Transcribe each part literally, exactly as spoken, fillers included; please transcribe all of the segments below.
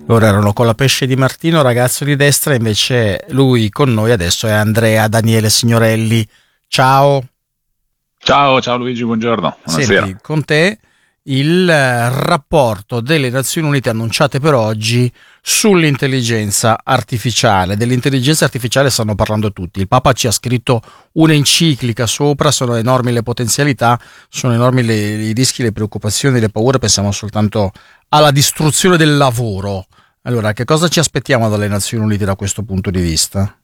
Loro erano Colapesce Di Martino, ragazzo di destra, invece lui con noi adesso è Andrea Daniele Signorelli. Ciao. Ciao, ciao Luigi, buongiorno, buonasera. Senti, con te il eh, rapporto delle Nazioni Unite annunciate per oggi sull'intelligenza artificiale. Dell'intelligenza artificiale stanno parlando tutti. Il Papa ci ha scritto un'enciclica sopra, sono enormi le potenzialità, sono enormi le, i rischi, le preoccupazioni, le paure, pensiamo soltanto alla distruzione del lavoro. Allora, che cosa ci aspettiamo dalle Nazioni Unite da questo punto di vista?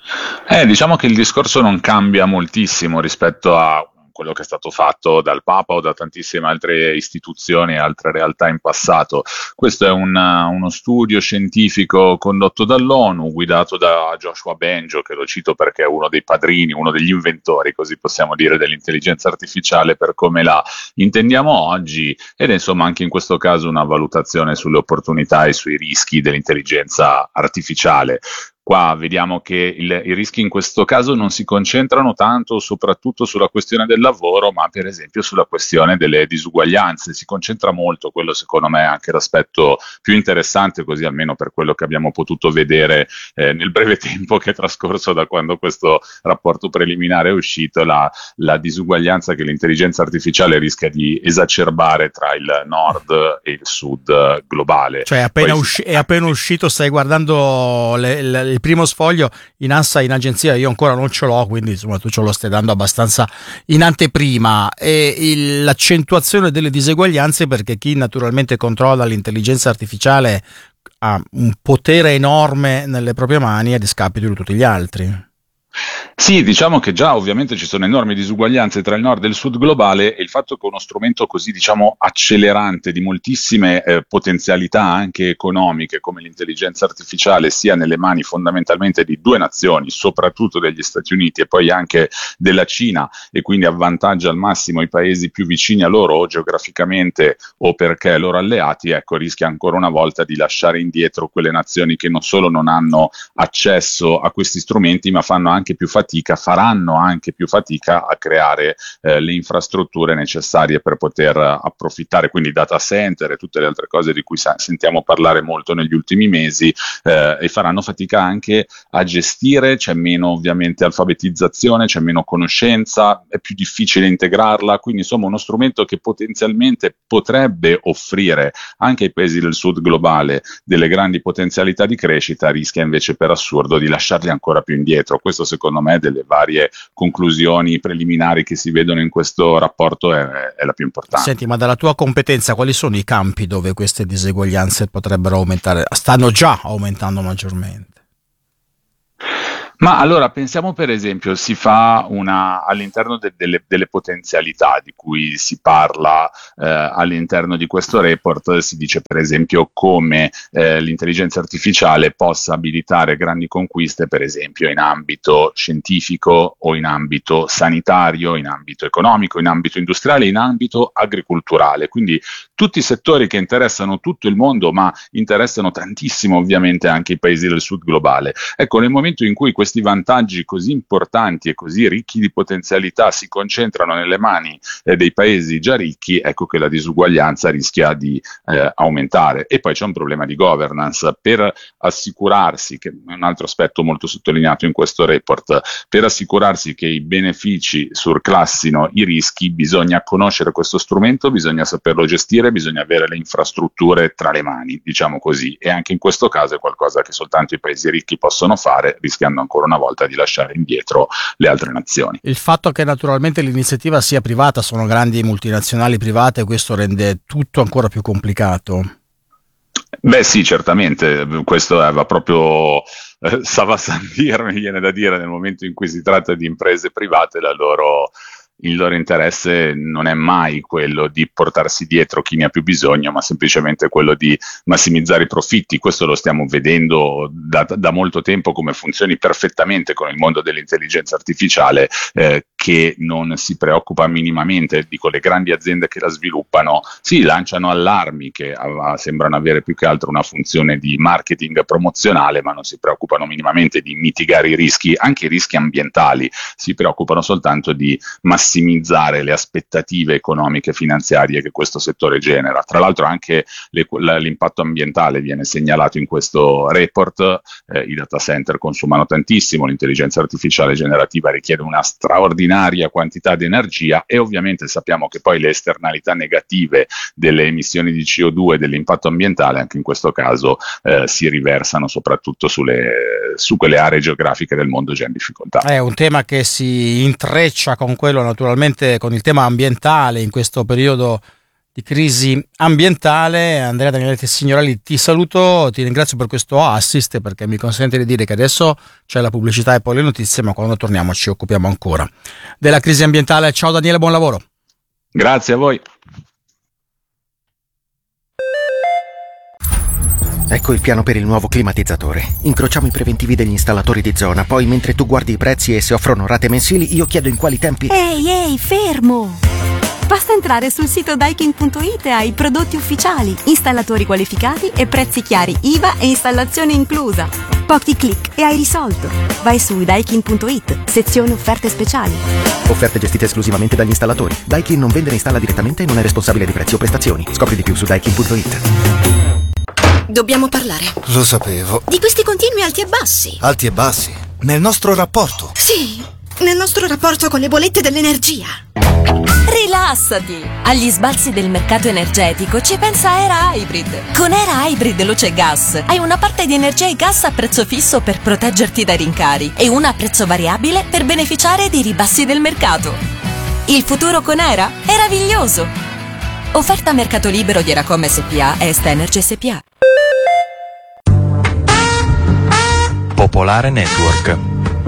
Eh, diciamo che il discorso non cambia moltissimo rispetto a quello che è stato fatto dal Papa o da tantissime altre istituzioni e altre realtà in passato. Questo è un, uno studio scientifico condotto dall'ONU, guidato da Joshua Bengio, che lo cito perché è uno dei padrini, uno degli inventori, così possiamo dire, dell'intelligenza artificiale per come la intendiamo oggi, ed è insomma anche in questo caso una valutazione sulle opportunità e sui rischi dell'intelligenza artificiale. Qua vediamo che il, i rischi in questo caso non si concentrano tanto soprattutto sulla questione del lavoro, ma per esempio sulla questione delle disuguaglianze. Si concentra molto, quello secondo me è anche l'aspetto più interessante, così almeno per quello che abbiamo potuto vedere eh, nel breve tempo che è trascorso da quando questo rapporto preliminare è uscito, la, la disuguaglianza che l'intelligenza artificiale rischia di esacerbare tra il nord e il sud globale. Cioè appena Poi, usci- è appena uscito, stai guardando le, le, il primo sfoglio in ANSA, in agenzia, io ancora non ce l'ho, quindi insomma tu ce lo stai dando abbastanza in anteprima, e il, l'accentuazione delle diseguaglianze, perché chi naturalmente controlla l'intelligenza artificiale ha un potere enorme nelle proprie mani a discapito di tutti gli altri. Sì, diciamo che già ovviamente ci sono enormi disuguaglianze tra il nord e il sud globale, e il fatto che uno strumento così, diciamo, accelerante di moltissime eh, potenzialità anche economiche come l'intelligenza artificiale sia nelle mani fondamentalmente di due nazioni, soprattutto degli Stati Uniti e poi anche della Cina, e quindi avvantaggia al massimo i paesi più vicini a loro o geograficamente o perché loro alleati, ecco, rischia ancora una volta di lasciare indietro quelle nazioni che non solo non hanno accesso a questi strumenti, ma fanno anche più fatica, faranno anche più fatica a creare eh, le infrastrutture necessarie per poter approfittare, quindi data center e tutte le altre cose di cui sa- sentiamo parlare molto negli ultimi mesi, eh, e faranno fatica anche a gestire. C'è meno ovviamente alfabetizzazione, c'è meno conoscenza, è più difficile integrarla, quindi insomma uno strumento che potenzialmente potrebbe offrire anche ai paesi del sud globale delle grandi potenzialità di crescita, rischia invece per assurdo di lasciarli ancora più indietro. Questo secondo me delle varie conclusioni preliminari che si vedono in questo rapporto è, è la più importante. Senti, ma dalla tua competenza quali sono i campi dove queste diseguaglianze potrebbero aumentare? Stanno già aumentando maggiormente. Ma allora pensiamo per esempio, si fa una all'interno de- delle, delle potenzialità di cui si parla eh, all'interno di questo report, si dice per esempio come eh, l'intelligenza artificiale possa abilitare grandi conquiste, per esempio in ambito scientifico o in ambito sanitario, in ambito economico, in ambito industriale, in ambito agricolturale, quindi tutti i settori che interessano tutto il mondo, ma interessano tantissimo ovviamente anche i paesi del sud globale. Ecco, nel momento in cui questi vantaggi così importanti e così ricchi di potenzialità si concentrano nelle mani eh, dei paesi già ricchi, ecco che la disuguaglianza rischia di eh, aumentare. E poi c'è un problema di governance. Per assicurarsi, che è un altro aspetto molto sottolineato in questo report, per assicurarsi che i benefici surclassino i rischi, bisogna conoscere questo strumento, bisogna saperlo gestire, bisogna avere le infrastrutture tra le mani, diciamo così, e anche in questo caso è qualcosa che soltanto i paesi ricchi possono fare, rischiando ancora una volta di lasciare indietro le altre nazioni. Il fatto che naturalmente l'iniziativa sia privata, sono grandi multinazionali private, questo rende tutto ancora più complicato. Beh sì, certamente, questo va proprio eh, Savasandir, mi viene da dire, nel momento in cui si tratta di imprese private, la loro il loro interesse non è mai quello di portarsi dietro chi ne ha più bisogno, ma semplicemente quello di massimizzare i profitti. Questo lo stiamo vedendo da, da molto tempo come funzioni perfettamente con il mondo dell'intelligenza artificiale, eh, che non si preoccupa minimamente. Dico, le grandi aziende che la sviluppano, sì, lanciano allarmi che ah, sembrano avere più che altro una funzione di marketing promozionale, ma non si preoccupano minimamente di mitigare i rischi, anche i rischi ambientali, si preoccupano soltanto di massimizzare massimizzare le aspettative economiche e finanziarie che questo settore genera. Tra l'altro anche le, la, l'impatto ambientale viene segnalato in questo report, eh, i data center consumano tantissimo, l'intelligenza artificiale generativa richiede una straordinaria quantità di energia e ovviamente sappiamo che poi le esternalità negative delle emissioni di C O due e dell'impatto ambientale anche in questo caso eh, si riversano soprattutto sulle, su quelle aree geografiche del mondo già in difficoltà. È un tema che si intreccia con quello, naturalmente, con il tema ambientale in questo periodo di crisi ambientale. Andrea Daniele Signorelli, ti saluto, ti ringrazio per questo assist, perché mi consente di dire che adesso c'è la pubblicità e poi le notizie, ma quando torniamo ci occupiamo ancora della crisi ambientale. Ciao Daniele, buon lavoro. Grazie a voi. Ecco il piano per il nuovo climatizzatore. Incrociamo i preventivi degli installatori di zona, poi mentre tu guardi i prezzi e se offrono rate mensili, io chiedo in quali tempi... Ehi, ehi, fermo! Basta entrare sul sito daikin punto it e hai prodotti ufficiali, installatori qualificati e prezzi chiari, I V A e installazione inclusa. Pochi click e hai risolto. Vai su daikin punto it, sezione offerte speciali. Offerte gestite esclusivamente dagli installatori. Daikin non vende né installa direttamente e non è responsabile di prezzi o prestazioni. Scopri di più su daikin punto it. Dobbiamo parlare. Lo sapevo. Di questi continui alti e bassi. Alti e bassi? Nel nostro rapporto? Sì, nel nostro rapporto con le bollette dell'energia. Rilassati! Agli sbalzi del mercato energetico ci pensa Era Hybrid. Con Era Hybrid Luce Gas hai una parte di energia e gas a prezzo fisso per proteggerti dai rincari e una a prezzo variabile per beneficiare dei ribassi del mercato. Il futuro con Era è meraviglioso! Offerta a mercato libero di Eracom S P A e Est Energy S P A. Popolare Network.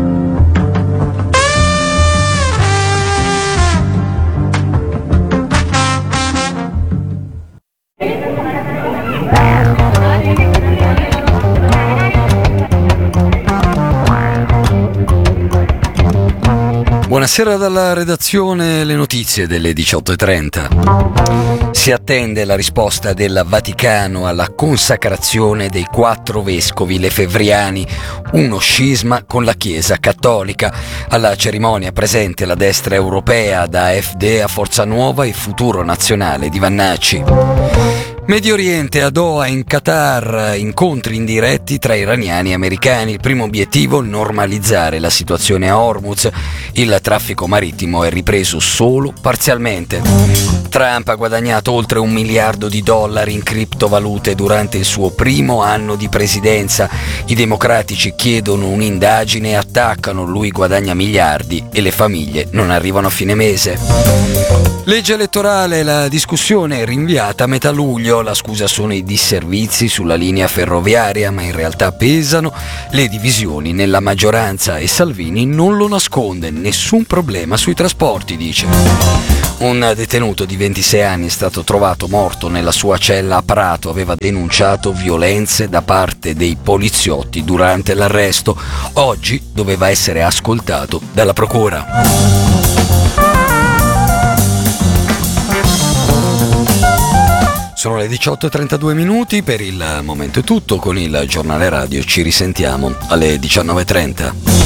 Buonasera dalla redazione, le notizie delle diciotto e trenta. Si attende la risposta del Vaticano alla consacrazione dei quattro vescovi lefevriani, uno scisma con la Chiesa Cattolica. Alla cerimonia presente la destra europea, da A F D a Forza Nuova e Futuro Nazionale di Vannacci. Medio Oriente, a Doha in Qatar, incontri indiretti tra iraniani e americani. Il primo obiettivo, normalizzare la situazione a Hormuz. Il traffico marittimo è ripreso solo parzialmente. Trump ha guadagnato oltre un miliardo di dollari in criptovalute durante il suo primo anno di presidenza. I democratici chiedono un'indagine e attaccano, lui guadagna miliardi e le famiglie non arrivano a fine mese. Legge elettorale, la discussione è rinviata a metà luglio. La scusa sono i disservizi sulla linea ferroviaria, ma in realtà pesano le divisioni nella maggioranza e Salvini non lo nasconde, nessun problema sui trasporti, dice. Un detenuto di ventisei anni è stato trovato morto nella sua cella a Prato, aveva denunciato violenze da parte dei poliziotti durante l'arresto. Oggi doveva essere ascoltato dalla procura. Sono le diciotto e trentadue minuti, per il momento è tutto, con il giornale radio ci risentiamo alle diciannove e trenta.